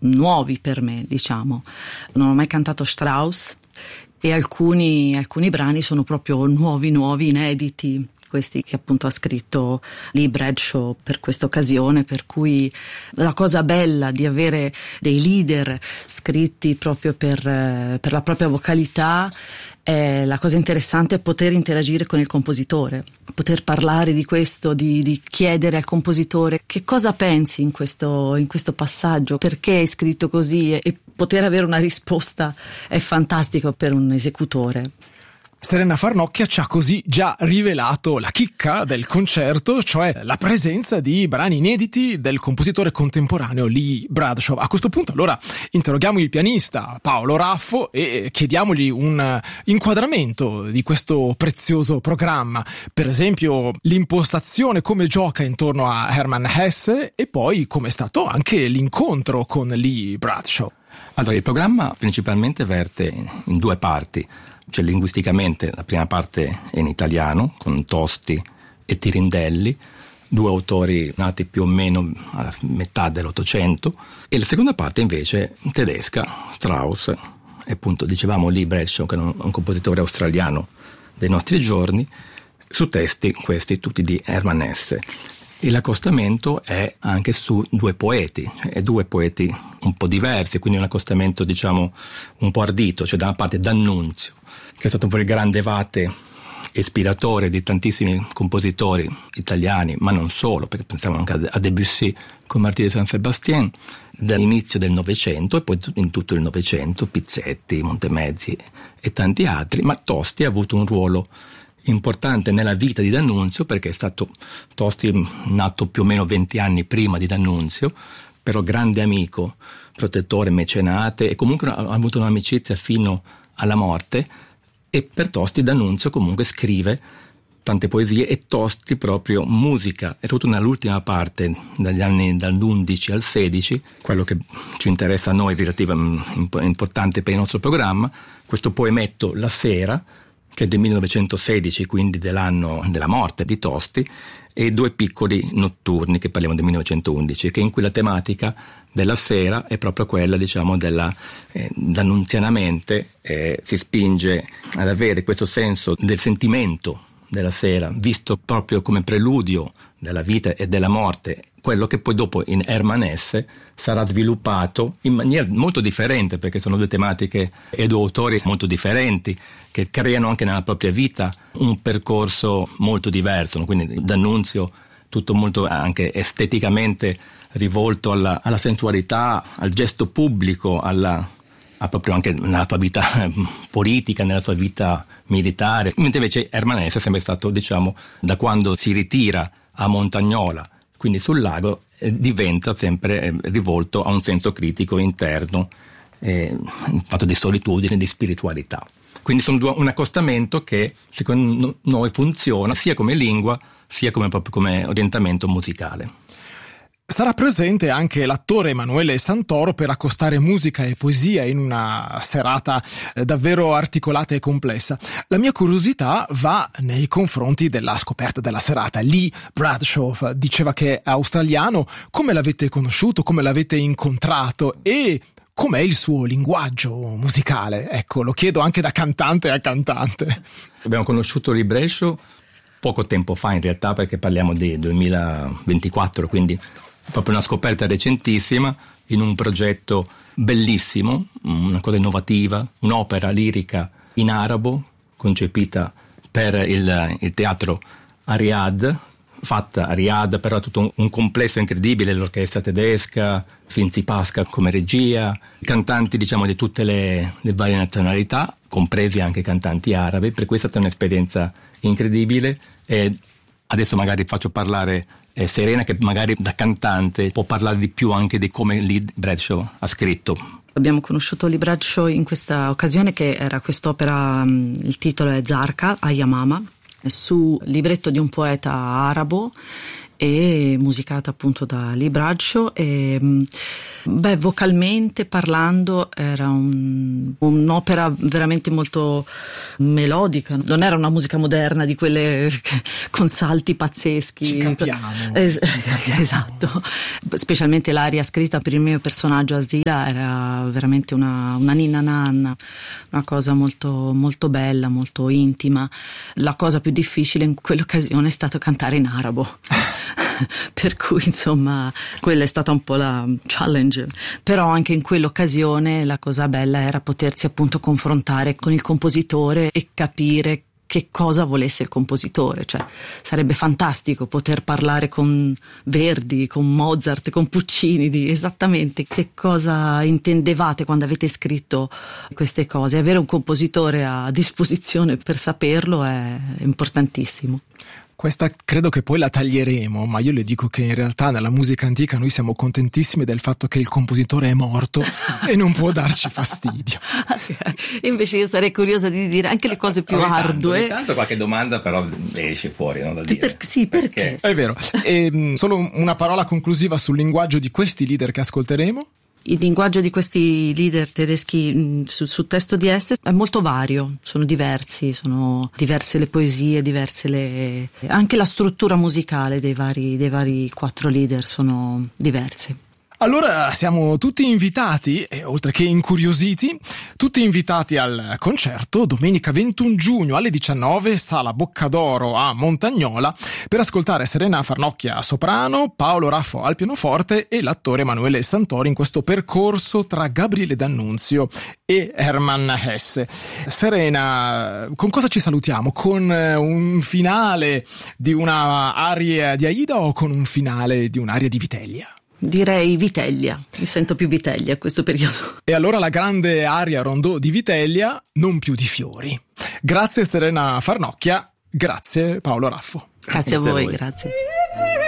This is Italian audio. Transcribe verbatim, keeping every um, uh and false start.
nuovi per me, diciamo. Non ho mai cantato Strauss e alcuni, alcuni brani sono proprio nuovi, nuovi, inediti. Questi che appunto ha scritto Lee Bradshaw per questa occasione, per cui la cosa bella di avere dei leader scritti proprio per, per la propria vocalità, è la cosa interessante è poter interagire con il compositore, poter parlare di questo, di, di chiedere al compositore che cosa pensi in questo, in questo passaggio, perché hai scritto così, e, e poter avere una risposta è fantastico per un esecutore. Serena Farnocchia ci ha così già rivelato la chicca del concerto, cioè la presenza di brani inediti del compositore contemporaneo Lee Bradshaw. A questo punto allora interroghiamo il pianista Paolo Raffo e chiediamogli un inquadramento di questo prezioso programma, per esempio l'impostazione, come gioca intorno a Hermann Hesse e poi come è stato anche l'incontro con Lee Bradshaw. Allora, il programma principalmente verte in due parti. Cioè, linguisticamente la prima parte è in italiano con Tosti e Tirindelli, due autori nati più o meno alla metà dell'Ottocento, e la seconda parte invece tedesca, Strauss, e appunto dicevamo Lee Bradshaw, che è un, un compositore australiano dei nostri giorni, su testi questi tutti di Hermann Hesse. E l'accostamento è anche su due poeti, cioè due poeti un po' diversi, quindi un accostamento diciamo un po' ardito, cioè da una parte D'Annunzio, che è stato un po' il grande vate ispiratore di tantissimi compositori italiani, ma non solo, perché pensiamo anche a Debussy con Martire San Sébastien, dall'inizio del Novecento e poi in tutto il Novecento, Pizzetti, Montemezzi e tanti altri, ma Tosti ha avuto un ruolo importante nella vita di D'Annunzio, perché è stato Tosti nato più o meno venti anni prima di D'Annunzio, però grande amico, protettore, mecenate, e comunque ha avuto un'amicizia fino alla morte. E per Tosti D'Annunzio comunque scrive tante poesie e Tosti proprio musica, e soprattutto nell'ultima parte, dagli anni dall'undici al sedici, quello che ci interessa a noi, relativamente importante per il nostro programma, questo poemetto La Sera, che è del millenovecentosedici, quindi dell'anno della morte di Tosti, e due piccoli notturni che parliamo del millenovecentoundici, che in cui la tematica della sera è proprio quella, diciamo, della eh, d'annunzianamente eh, si spinge ad avere questo senso del sentimento della sera, visto proprio come preludio della vita e della morte, quello che poi dopo in Hermann Hesse sarà sviluppato in maniera molto differente, perché sono due tematiche e due autori molto differenti che creano anche nella propria vita un percorso molto diverso. Quindi D'Annunzio tutto molto anche esteticamente rivolto alla, alla sensualità, al gesto pubblico, alla, a proprio anche nella tua vita politica, nella tua vita militare, mentre invece Hermann Hesse è sempre stato, diciamo, da quando si ritira a Montagnola, quindi sul lago, eh, diventa sempre eh, rivolto a un senso critico interno, eh, un fatto di solitudine, di spiritualità. Quindi sono due, un accostamento che secondo noi funziona sia come lingua sia come proprio come orientamento musicale. Sarà presente anche l'attore Emanuele Santoro per accostare musica e poesia in una serata davvero articolata e complessa. La mia curiosità va nei confronti della scoperta della serata. Lee Bradshaw diceva che è australiano. Come l'avete conosciuto? Come l'avete incontrato? E com'è il suo linguaggio musicale? Ecco, lo chiedo anche da cantante a cantante. Abbiamo conosciuto Lee Bradshaw poco tempo fa in realtà, perché parliamo di duemilaventiquattro, quindi proprio una scoperta recentissima in un progetto bellissimo, una cosa innovativa, un'opera lirica in arabo concepita per il, il teatro a Riyadh, fatta a Riyadh, però tutto un, un complesso incredibile, l'orchestra tedesca, Finzi Pasca come regia, cantanti diciamo di tutte le, le varie nazionalità, compresi anche cantanti arabi, per cui è stata un'esperienza incredibile. E adesso magari faccio parlare eh, Serena, che magari da cantante può parlare di più anche di come Lee Bradshaw ha scritto. Abbiamo conosciuto Lee Bradshaw in questa occasione, che era quest'opera, il titolo è Zarqa, Ayamama, su libretto di un poeta arabo e musicata appunto da Lee Bradshaw, e Beh, vocalmente parlando era un, un'opera veramente molto melodica, non era una musica moderna di quelle con salti pazzeschi. Ci capiamo. Es- esatto, specialmente l'aria scritta per il mio personaggio Asila era veramente una, una ninna nanna, una cosa molto, molto bella, molto intima. La cosa più difficile in quell'occasione è stato cantare in arabo. Per cui insomma quella è stata un po' la challenge, però anche in quell'occasione la cosa bella era potersi appunto confrontare con il compositore e capire che cosa volesse il compositore. Cioè sarebbe fantastico poter parlare con Verdi, con Mozart, con Puccini di esattamente che cosa intendevate quando avete scritto queste cose. Avere un compositore a disposizione per saperlo è importantissimo. Questa credo che poi la taglieremo, ma io le dico che in realtà nella musica antica noi siamo contentissimi del fatto che il compositore è morto e non può darci fastidio. Invece io sarei curiosa di dire anche le cose più ogni tanto, ardue. Ogni tanto qualche domanda però esce fuori, no, da dire. Per, sì, perché? perché? È vero. E, solo una parola conclusiva sul linguaggio di questi leader che ascolteremo. Il linguaggio di questi leader tedeschi sul, sul testo di esse è molto vario, sono diversi, sono diverse le poesie, diverse le anche la struttura musicale dei vari, dei vari quattro leader sono diverse. Allora siamo tutti invitati, e oltre che incuriositi, tutti invitati al concerto domenica ventuno giugno alle diciannove, Sala Boccadoro a Montagnola, per ascoltare Serena Farnocchia soprano, Paolo Raffo al pianoforte e l'attore Emanuele Santori in questo percorso tra Gabriele D'Annunzio e Hermann Hesse. Serena, con cosa ci salutiamo? Con un finale di una aria di Aida o con un finale di un'aria di Vitellia? Direi Vitellia, mi sento più Vitellia a questo periodo. E allora la grande aria rondò di Vitellia, non più di fiori. Grazie Serena Farnocchia, grazie Paolo Raffo. Grazie a voi, grazie.